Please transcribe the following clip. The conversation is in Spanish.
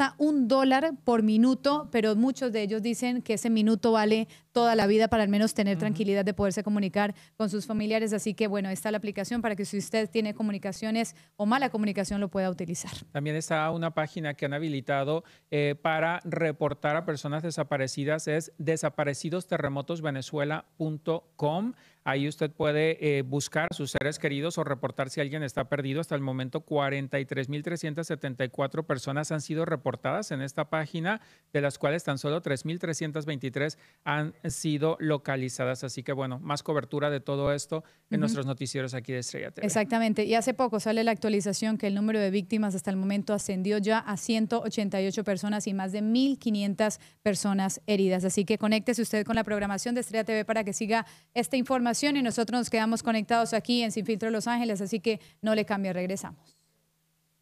hasta $1 por minuto, pero muchos de ellos dicen que ese minuto vale toda la vida para al menos tener tranquilidad de poderse comunicar con sus familiares. Así que, bueno, está la aplicación para que si usted tiene comunicaciones o mala comunicación lo pueda utilizar. También está una página que han habilitado para reportar a personas desaparecidas, es desaparecidosterremotosvenezuela.com. Ahí usted puede buscar a sus seres queridos o reportar si alguien está perdido. Hasta el momento, 43,374 personas han sido reportadas en esta página, de las cuales tan solo 3,323 han sido localizadas. Así que, bueno, más cobertura de todo esto en nuestros noticieros aquí de Estrella TV. Exactamente. Y hace poco sale la actualización que el número de víctimas hasta el momento ascendió ya a 188 personas y más de 1,500 personas heridas. Así que conéctese usted con la programación de Estrella TV para que siga esta información y nosotros nos quedamos conectados aquí en Sin Filtro Los Ángeles. Así que no le cambie, regresamos.